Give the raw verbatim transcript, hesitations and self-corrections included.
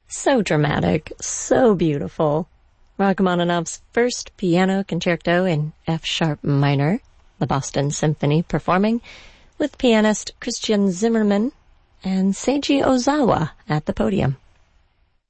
So dramatic, so beautiful. Rachmaninoff's first piano concerto in F-sharp minor, the Boston Symphony performing, with pianist Christian Zimmermann and Seiji Ozawa at the podium.